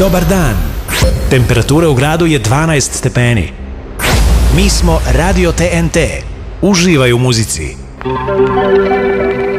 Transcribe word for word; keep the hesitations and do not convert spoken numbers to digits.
Dobar dan. Temperatura u gradu je dvanaest stepeni. Mi smo Radio T N T. Uživaj u muzici.